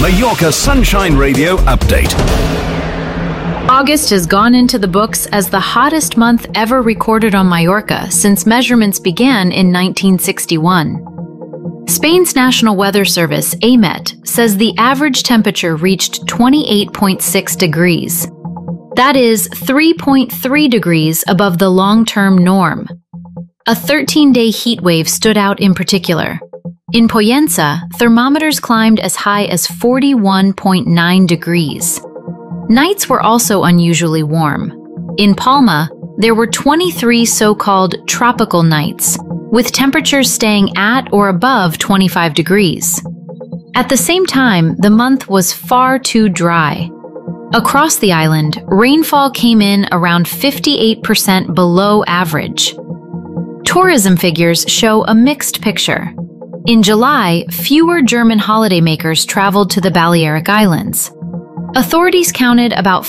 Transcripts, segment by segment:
Mallorca Sunshine Radio update. August has gone into the books as the hottest month ever recorded on Mallorca since measurements began in 1961. Spain's National Weather Service, AEMET, says the average temperature reached 28.6 degrees. That is 3.3 degrees above the long-term norm. A 13-day heat wave stood out in particular. In Pollença, thermometers climbed as high as 41.9 degrees. Nights were also unusually warm. In Palma, there were 23 so-called tropical nights, with temperatures staying at or above 25 degrees. At the same time, the month was far too dry. Across the island, rainfall came in around 58% below average. Tourism figures show a mixed picture. In July, fewer German holidaymakers traveled to the Balearic Islands. Authorities counted about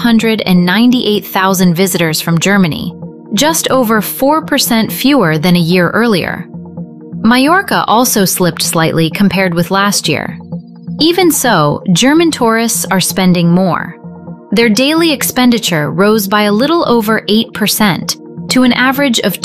598,000 visitors from Germany, just over 4% fewer than a year earlier. Mallorca also slipped slightly compared with last year. Even so, German tourists are spending more. Their daily expenditure rose by a little over 8% to an average of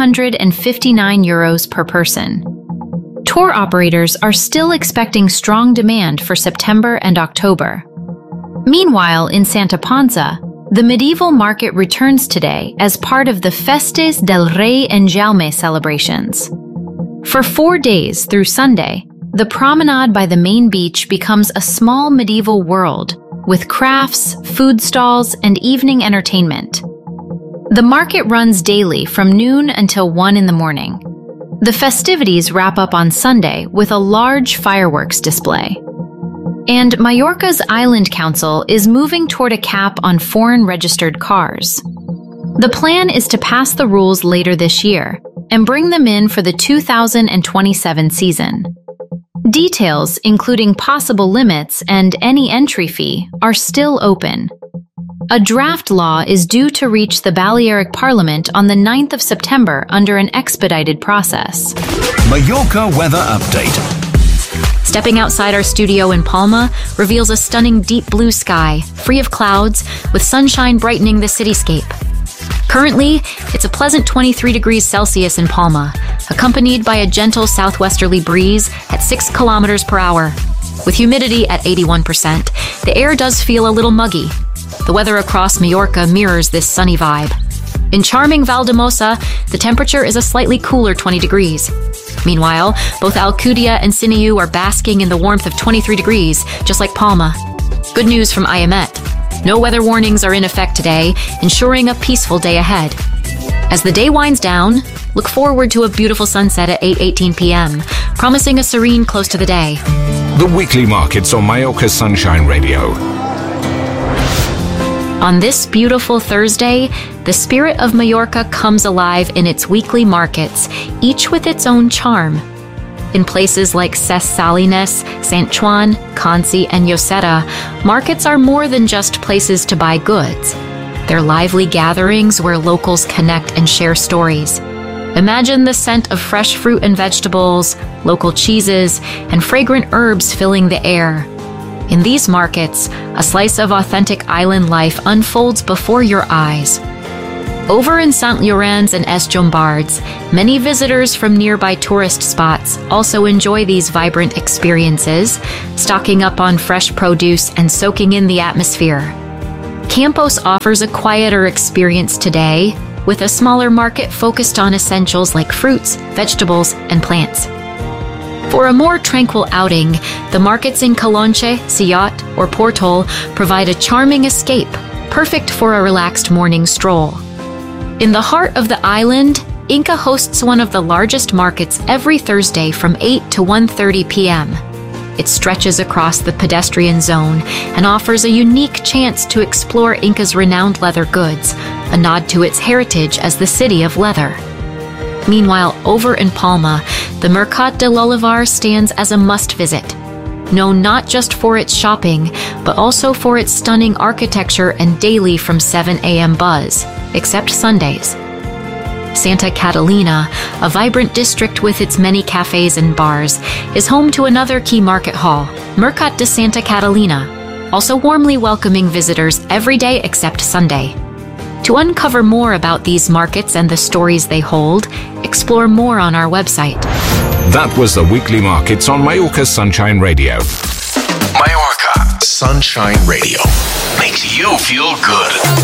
€259 per person. Tour operators are still expecting strong demand for September and October. Meanwhile, in Santa Ponsa, the medieval market returns today as part of the Festes del Rey en Jaume celebrations. For 4 days through Sunday, the promenade by the main beach becomes a small medieval world with crafts, food stalls, and evening entertainment. The market runs daily from noon until 1 in the morning. The festivities wrap up on Sunday with a large fireworks display. And Mallorca's Island Council is moving toward a cap on foreign-registered cars. The plan is to pass the rules later this year and bring them in for the 2027 season. Details, including possible limits and any entry fee, are still open. A draft law is due to reach the Balearic Parliament on the 9th of September under an expedited process. Mallorca weather update. Stepping outside our studio in Palma reveals a stunning deep blue sky, free of clouds, with sunshine brightening the cityscape. Currently, it's a pleasant 23 degrees Celsius in Palma, accompanied by a gentle southwesterly breeze at 6 kilometers per hour. With humidity at 81%, the air does feel a little muggy. The weather across Mallorca mirrors this sunny vibe. In charming Valdemosa, the temperature is a slightly cooler 20 degrees. Meanwhile, both Alcudia and Siniu are basking in the warmth of 23 degrees, just like Palma. Good news from IEMET. No weather warnings are in effect today, ensuring a peaceful day ahead. As the day winds down, look forward to a beautiful sunset at 8:18 p.m., promising a serene close to the day. The weekly markets on Mallorca Sunshine Radio. On this beautiful Thursday, the spirit of Mallorca comes alive in its weekly markets, each with its own charm. In places like Ses Salines, Sant Joan, Conci, and Lloseta, markets are more than just places to buy goods. They're lively gatherings where locals connect and share stories. Imagine the scent of fresh fruit and vegetables, local cheeses, and fragrant herbs filling the air. In these markets, a slice of authentic island life unfolds before your eyes. Over in Sant Llorenç and Es Llombards, many visitors from nearby tourist spots also enjoy these vibrant experiences, stocking up on fresh produce and soaking in the atmosphere. Campos offers a quieter experience today, with a smaller market focused on essentials like fruits, vegetables, and plants. For a more tranquil outing, the markets in Calonche, Siot, or Portol provide a charming escape, perfect for a relaxed morning stroll. In the heart of the island, Inca hosts one of the largest markets every Thursday from 8 to 1:30 p.m. It stretches across the pedestrian zone and offers a unique chance to explore Inca's renowned leather goods, a nod to its heritage as the city of leather. Meanwhile, over in Palma, the Mercat de l'Olivar stands as a must-visit. Known not just for its shopping, but also for its stunning architecture and daily from 7 a.m. buzz, except Sundays. Santa Catalina, a vibrant district with its many cafes and bars, is home to another key market hall, Mercat de Santa Catalina, also warmly welcoming visitors every day except Sunday. To uncover more about these markets and the stories they hold, explore more on our website. That was the weekly markets on Mallorca Sunshine Radio. Mallorca Sunshine Radio makes you feel good.